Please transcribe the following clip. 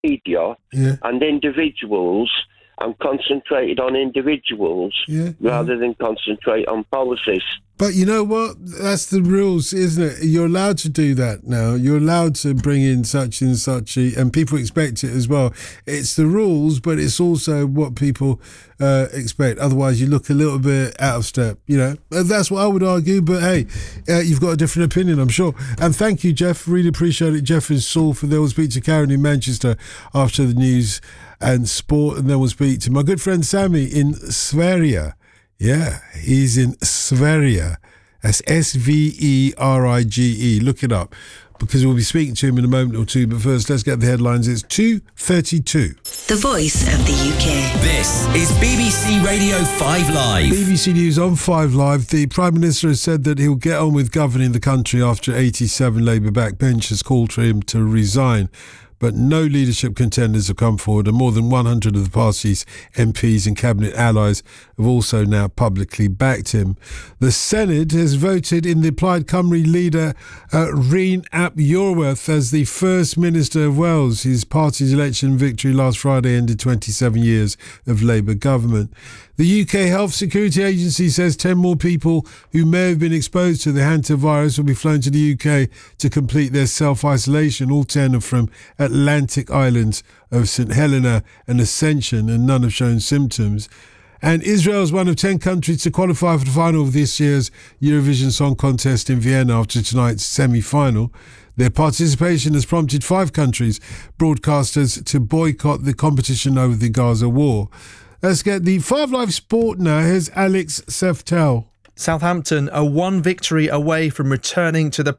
media and individuals and concentrated on individuals rather than concentrate on policies. But you know what? That's the rules, isn't it? You're allowed to do that now. You're allowed to bring in such and such, and people expect it as well. It's the rules, but it's also what people expect. Otherwise, you look a little bit out of step, you know. That's what I would argue, but hey, you've got a different opinion, I'm sure. And thank you, Jeff. Really appreciate it. Jeff is Salford. There will speak to Karen in Manchester after the news and sport, and then we'll speak to my good friend Sammy in Sverige. Yeah, he's in Sverige. That's Sverige. Look it up, because we'll be speaking to him in a moment or two. But first, let's get the headlines. It's 2:32. The Voice of the UK. This is BBC Radio 5 Live. BBC News on 5 Live. The Prime Minister has said that he'll get on with governing the country after 87 Labour backbenchers called for him to resign. But no leadership contenders have come forward, and more than 100 of the party's MPs and cabinet allies have also now publicly backed him. The Senate has voted in the Plaid Cymru leader Rhun ap Iorwerth as the First Minister of Wales. His party's election victory last Friday ended 27 years of Labour government. The UK Health Security Agency says 10 more people who may have been exposed to the hantavirus will be flown to the UK to complete their self-isolation. All 10 are from Atlantic Islands of St Helena and Ascension, and none have shown symptoms. And Israel is one of 10 countries to qualify for the final of this year's Eurovision Song Contest in Vienna after tonight's semi-final. Their participation has prompted 5 countries' broadcasters to boycott the competition over the Gaza war. Let's get the 5 Live Sport now. Here's Alex Seftel. Southampton are one victory away from returning to the